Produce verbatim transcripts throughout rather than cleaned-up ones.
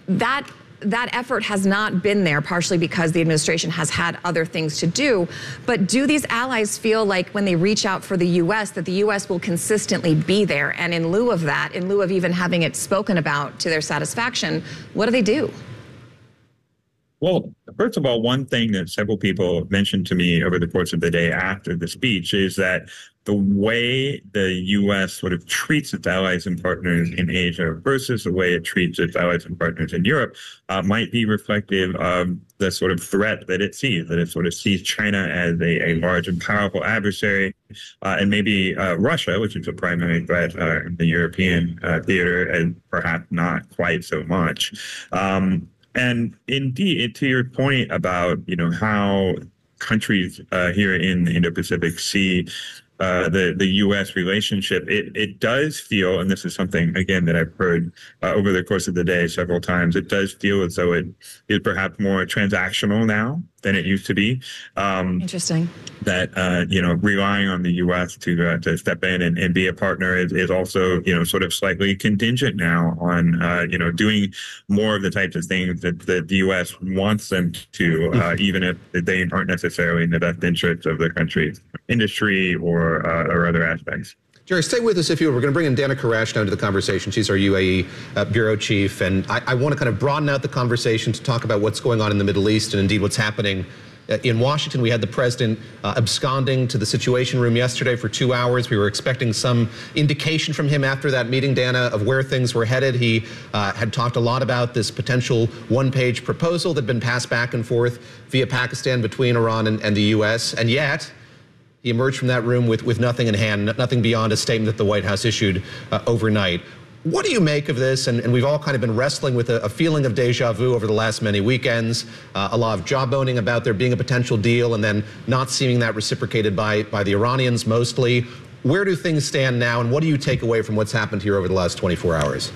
that that effort has not been there, partially because the administration has had other things to do. But do these allies feel like when they reach out for the U S that the U S will consistently be there? And in lieu of that, in lieu of even having it spoken about to their satisfaction, what do they do? Well, first of all, one thing that several people mentioned to me over the course of the day after the speech is that the way the U S sort of treats its allies and partners in Asia versus the way it treats its allies and partners in Europe uh, might be reflective of the sort of threat that it sees, that it sort of sees China as a, a large and powerful adversary, uh, and maybe uh, Russia, which is a primary threat uh, in the European uh, theater, and perhaps not quite so much. Um, And indeed, to your point about, you know, how countries uh, here in the Indo-Pacific see uh, the, the U S relationship, it, it does feel, and this is something, again, that I've heard uh, over the course of the day several times, it does feel as though it is perhaps more transactional now than it used to be. Um, Interesting. That, uh, you know, relying on the U S to uh, to step in and, and be a partner is, is also, you know, sort of slightly contingent now on, uh, you know, doing more of the types of things that, that the U S wants them to, uh, even if they aren't necessarily in the best interests of the country's industry or, uh, or other aspects. Jerry, stay with us if you will. We're going to bring in Dana Karash now to the conversation. She's our U A E uh, bureau chief, and I, I want to kind of broaden out the conversation to talk about what's going on in the Middle East and indeed what's happening uh, in Washington. We had the president uh, absconding to the Situation Room yesterday for two hours. We were expecting some indication from him after that meeting, Dana, of where things were headed. He uh, had talked a lot about this potential one-page proposal that had been passed back and forth via Pakistan between Iran and, and the U S, and yet he emerged from that room with, with nothing in hand, nothing beyond a statement that the White House issued uh, overnight. What do you make of this? And, and we've all kind of been wrestling with a, a feeling of deja vu over the last many weekends, uh, a lot of jawboning about there being a potential deal and then not seeing that reciprocated by, by the Iranians mostly. Where do things stand now, and what do you take away from what's happened here over the last twenty-four hours?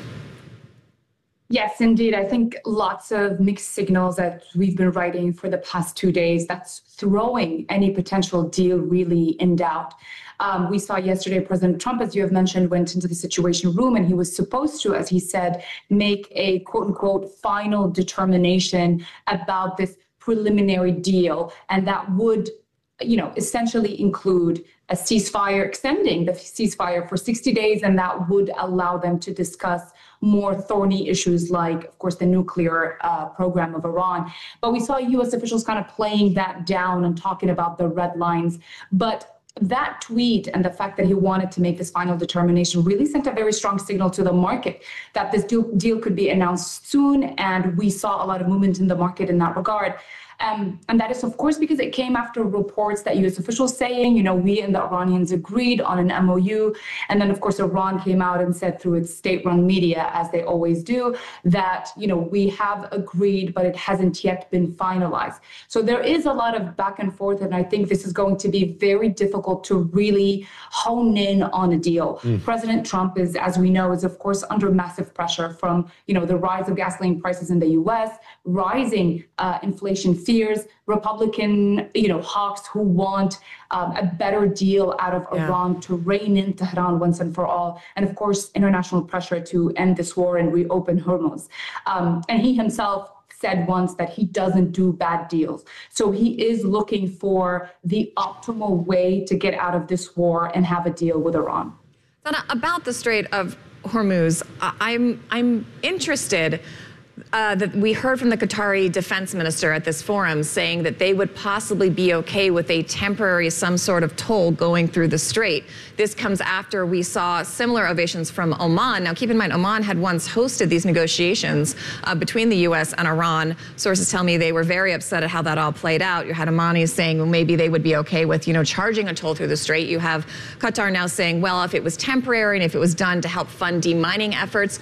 Yes, indeed. I think lots of mixed signals that we've been writing for the past two days that's throwing any potential deal really in doubt. Um, we saw yesterday President Trump, as you have mentioned, went into the Situation Room, and he was supposed to, as he said, make a quote unquote final determination about this preliminary deal. And that would, you know, essentially include a ceasefire, extending the ceasefire for sixty days, and that would allow them to discuss more thorny issues like, of course, the nuclear uh, program of Iran. But we saw U S officials kind of playing that down and talking about the red lines. But that tweet and the fact that he wanted to make this final determination really sent a very strong signal to the market that this deal, deal could be announced soon. And we saw a lot of movement in the market in that regard. Um, and that is, of course, because it came after reports that U S officials saying, you know, we and the Iranians agreed on an M O U. And then, of course, Iran came out and said through its state-run media, as they always do, that, you know, we have agreed, but it hasn't yet been finalized. So there is a lot of back and forth. And I think this is going to be very difficult to really hone in on a deal. Mm. President Trump is, as we know, is, of course, under massive pressure from, you know, the rise of gasoline prices in the U S, rising uh, inflation fears, Republican, you know, hawks who want um, a better deal out of yeah. Iran to rein in Tehran once and for all, and of course, international pressure to end this war and reopen Hormuz. Um, and he himself said once that he doesn't do bad deals. So he is looking for the optimal way to get out of this war and have a deal with Iran. Dana, about the Strait of Hormuz, I'm, I'm interested. Uh, that we heard from the Qatari defense minister at this forum saying that they would possibly be okay with a temporary, some sort of toll going through the strait. This comes after we saw similar ovations from Oman. Now, keep in mind, Oman had once hosted these negotiations uh, between the U S and Iran. Sources tell me they were very upset at how that all played out. You had Omanis saying, well, maybe they would be okay with, you know, charging a toll through the strait. You have Qatar now saying, well, if it was temporary and if it was done to help fund demining efforts.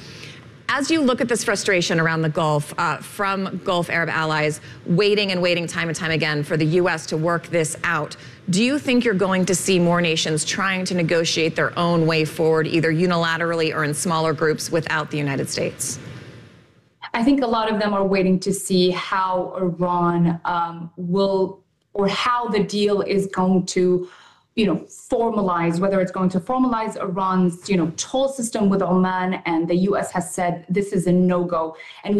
As you look at this frustration around the Gulf uh, from Gulf Arab allies, waiting and waiting time and time again for the U S to work this out, do you think you're going to see more nations trying to negotiate their own way forward, either unilaterally or in smaller groups without the United States? I think a lot of them are waiting to see how Iran um, will, or how the deal is going to, you know, formalize, whether it's going to formalize Iran's, you know, toll system with Oman, and the U S has said this is a no-go. And